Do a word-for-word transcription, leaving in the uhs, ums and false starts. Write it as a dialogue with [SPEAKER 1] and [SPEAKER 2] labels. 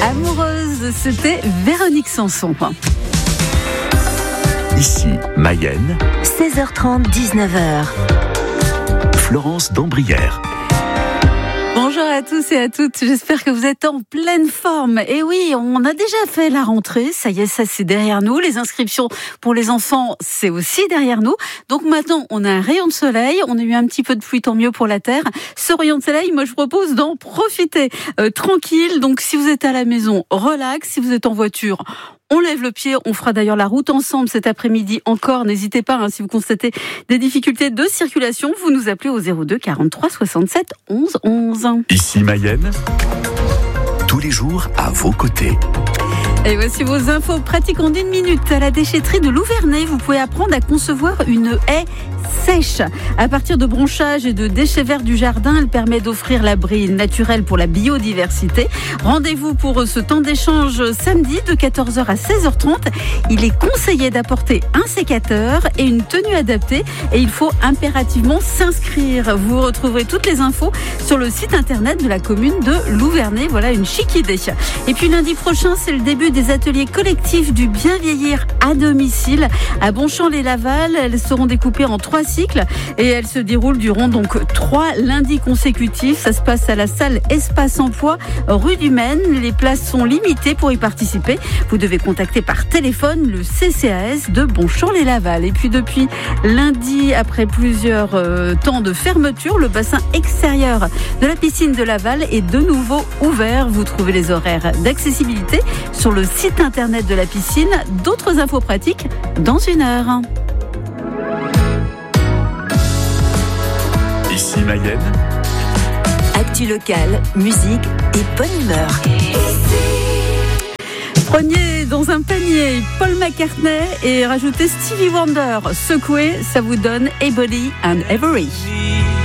[SPEAKER 1] Amoureuse, c'était Véronique Sanson.
[SPEAKER 2] Ici, Mayenne.
[SPEAKER 3] seize heures trente, dix-neuf heures.
[SPEAKER 2] Florence d'Ambrières.
[SPEAKER 1] Bonjour à tous et à toutes, j'espère que vous êtes en pleine forme. Et oui, on a déjà fait la rentrée, ça y est, ça c'est derrière nous. Les inscriptions pour les enfants, c'est aussi derrière nous. Donc maintenant, on a un rayon de soleil, on a eu un petit peu de pluie, tant mieux pour la terre. Ce rayon de soleil, moi je propose d'en profiter euh, tranquille. Donc si vous êtes à la maison, relax. Si vous êtes en voiture, on lève le pied, on fera d'ailleurs la route ensemble cet après-midi encore. N'hésitez pas, hein, si vous constatez des difficultés de circulation, vous nous appelez au zéro deux quarante-trois soixante-sept onze onze.
[SPEAKER 2] Ici Mayenne, tous les jours à vos côtés.
[SPEAKER 1] Et voici vos infos pratiques en une minute. À la déchetterie de Louvernay, vous pouvez apprendre à concevoir une haie sèche. À partir de bronchages et de déchets verts du jardin, elle permet d'offrir l'abri naturel pour la biodiversité. Rendez-vous pour ce temps d'échange samedi de quatorze heures à seize heures trente. Il est conseillé d'apporter un sécateur et une tenue adaptée et il faut impérativement s'inscrire. Vous retrouverez toutes les infos sur le site internet de la commune de Louvernay. Voilà une chic idée. Et puis lundi prochain, c'est le début des ateliers collectifs du bien vieillir à domicile à Bonchamp-les-Laval. Elles seront découpées en trois cycles et elles se déroulent durant donc trois lundis consécutifs. Ça se passe à la salle Espace Emploi, rue du Maine. Les places sont limitées. Pour y participer, vous devez contacter par téléphone le C C A S de Bonchamp-les-Laval. Et puis depuis lundi, après plusieurs euh, temps de fermeture, le bassin extérieur de la piscine de Laval est de nouveau ouvert. Vous trouvez les horaires d'accessibilité sur le site internet de la piscine. D'autres infos pratiques dans une heure.
[SPEAKER 2] Ici Mayenne.
[SPEAKER 3] Actu locale, musique et bonne humeur.
[SPEAKER 1] Prenez dans un panier Paul McCartney et rajoutez Stevie Wonder. Secouez, ça vous donne Ebony and Ivory.